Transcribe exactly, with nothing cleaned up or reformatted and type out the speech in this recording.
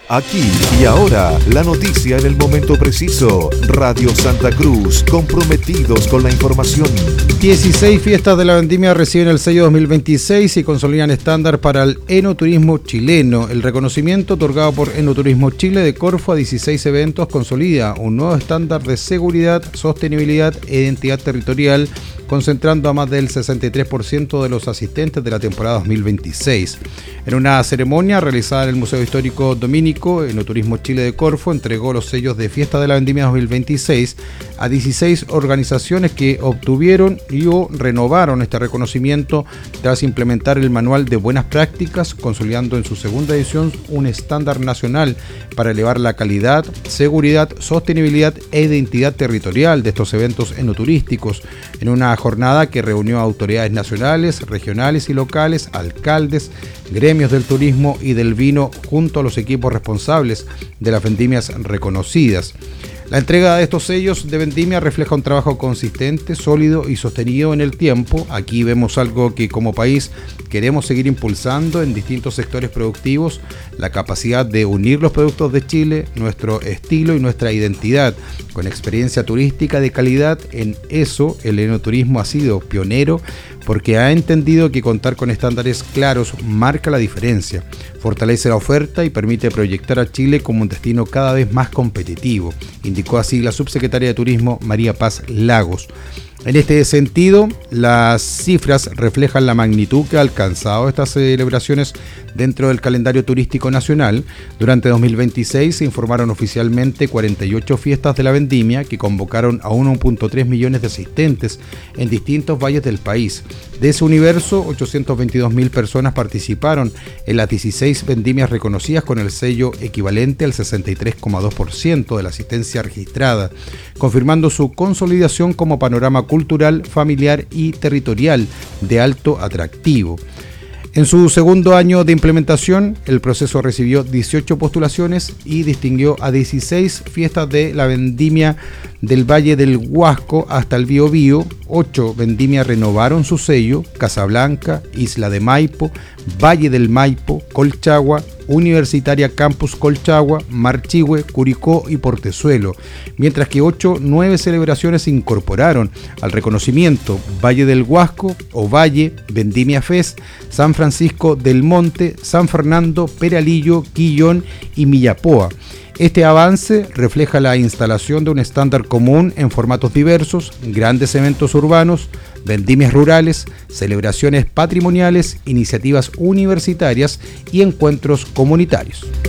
Aquí y ahora, la noticia en el momento preciso. Radio Santa Cruz, comprometidos con la información. dieciséis fiestas de la vendimia reciben el sello dos mil veintiséis y consolidan estándar para el enoturismo chileno. El reconocimiento otorgado por Enoturismo Chile de Corfo a dieciséis eventos consolida un nuevo estándar de seguridad, sostenibilidad e identidad territorial, concentrando a más del sesenta y tres por ciento de los asistentes de la temporada dos mil veintiséis. En una ceremonia realizada en el Museo Histórico Dominico, Enoturismo Chile de Corfo entregó los sellos de Fiesta de la Vendimia dos mil veintiséis a dieciséis organizaciones que obtuvieron y o renovaron este reconocimiento tras implementar el Manual de Buenas Prácticas, consolidando en su segunda edición un estándar nacional para elevar la calidad, seguridad, sostenibilidad e identidad territorial de estos eventos enoturísticos, en una jornada que reunió a autoridades nacionales, regionales y locales, alcaldes, gremios del turismo y del vino, junto a los equipos responsables de las vendimias reconocidas. La entrega de estos sellos de vendimia refleja un trabajo consistente, sólido y sostenido en el tiempo. Aquí vemos algo que como país queremos seguir impulsando en distintos sectores productivos: la capacidad de unir los productos de Chile, nuestro estilo y nuestra identidad, con experiencia turística de calidad. En eso el enoturismo ha sido pionero, porque ha entendido que contar con estándares claros marca la diferencia, fortalece la oferta y permite proyectar a Chile como un destino cada vez más competitivo, indicó así la subsecretaria de Turismo María Paz Lagos. En este sentido, las cifras reflejan la magnitud que ha alcanzado estas celebraciones dentro del calendario turístico nacional. Durante dos mil veintiséis se informaron oficialmente cuarenta y ocho fiestas de la vendimia que convocaron a uno punto tres millones de asistentes en distintos valles del país. De ese universo, ochocientos veintidós mil personas participaron en las dieciséis vendimias reconocidas, con el sello equivalente al sesenta y tres coma dos por ciento de la asistencia registrada, confirmando su consolidación como panorama cultural, familiar y territorial de alto atractivo. En su segundo año de implementación, el proceso recibió dieciocho postulaciones y distinguió a dieciséis fiestas de la vendimia del Valle del Huasco hasta el Biobío. ocho vendimias renovaron su sello: Casablanca, Isla de Maipo, Valle del Maipo, Colchagua, Universitaria Campus Colchagua, Marchihue, Curicó y Portezuelo, mientras que ocho nueve celebraciones se incorporaron al reconocimiento: Valle del Huasco, Ovalle, Vendimia Fest, San Francisco del Monte, San Fernando, Peralillo, Quillón y Millapoa. Este avance refleja la instalación de un estándar común en formatos diversos, grandes eventos urbanos, vendimias rurales, celebraciones patrimoniales, iniciativas universitarias y encuentros comunitarios.